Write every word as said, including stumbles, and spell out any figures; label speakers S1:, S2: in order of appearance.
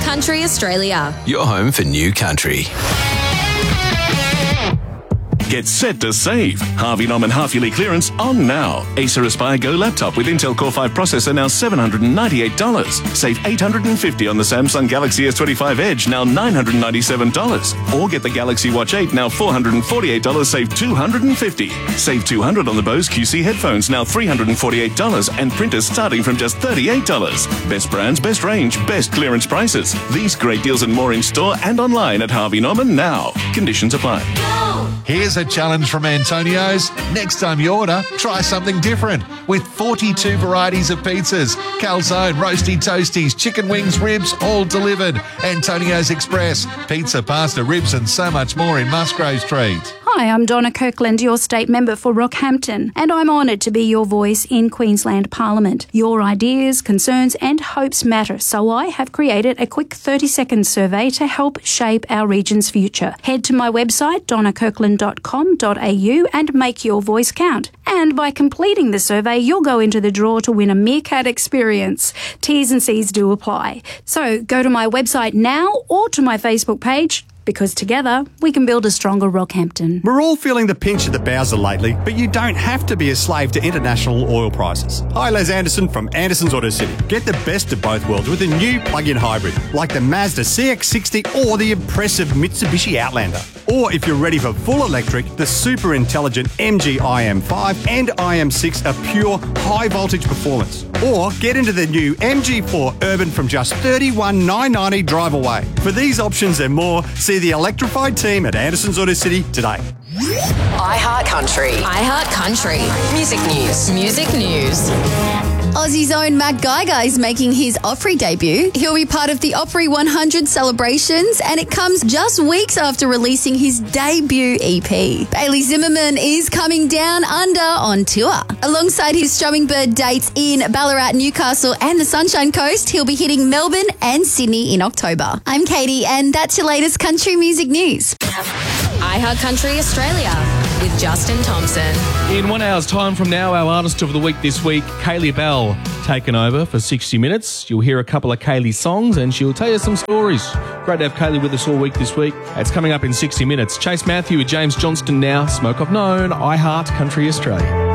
S1: Country Australia.
S2: Your home for new country.
S3: Get set to save. Harvey Norman half-yearly clearance on now. Acer Aspire Go laptop with Intel Core five processor now seven hundred ninety-eight dollars. Save eight hundred fifty dollars on the Samsung Galaxy S twenty-five Edge, now nine hundred ninety-seven dollars. Or get the Galaxy Watch eight, now four hundred forty-eight dollars, save two hundred fifty dollars. Save two hundred dollars on the Bose Q C headphones, now three hundred forty-eight dollars, and printers starting from just thirty-eight dollars. Best brands, best range, best clearance prices. These great deals and more in store and online at Harvey Norman now. Conditions apply.
S4: Here's a challenge from Antonio's. Next time you order, try something different. With forty-two varieties of pizzas, calzone, roasty toasties, chicken wings, ribs, all delivered. Antonio's Express. Pizza, pasta, ribs and so much more in Musgrave Street.
S5: Hi, I'm Donna Kirkland, your state member for Rockhampton, and I'm honoured to be your voice in Queensland Parliament. Your ideas, concerns and hopes matter, so I have created a quick thirty-second survey to help shape our region's future. Head to my website, donna kirkland dot com dot a u, and make your voice count. And by completing the survey, you'll go into the draw to win a Meerkat experience. T's and C's do apply. So go to my website now or to my Facebook page, because together we can build a stronger Rockhampton.
S6: We're all feeling the pinch at the Bowser lately, but you don't have to be a slave to international oil prices. Hi, Les Anderson from Anderson's Auto City. Get the best of both worlds with a new plug-in hybrid, like the Mazda C X sixty or the impressive Mitsubishi Outlander. Or if you're ready for full electric, the super intelligent M G I M five and I M six are pure high-voltage performance. Or get into the new M G four Urban from just thirty-one thousand nine hundred ninety drive away. For these options and more, see the electrified team at Anderson's Auto City today.
S1: iHeart Country. iHeart Country. Music news. Music news.
S7: Aussie's own Matt Geiger is making his Opry debut. He'll be part of the Opry one hundred celebrations, and it comes just weeks after releasing his debut E P. Bailey Zimmerman is coming down under on tour. Alongside his Strumming Bird dates in Ballarat, Newcastle and the Sunshine Coast, he'll be hitting Melbourne and Sydney in October. I'm Katie, and that's your latest country music news.
S1: iHeart Country Australia with Justin Thompson.
S8: In one hour's time from now, our artist of the week this week, Kaylee Bell, taken over for sixty minutes. You'll hear a couple of Kaylee's songs and she'll tell you some stories. Great to have Kaylee with us all week this week. It's coming up in sixty minutes. Chase Matthew with James Johnston now. Smoke I've Known, iHeart Country Australia.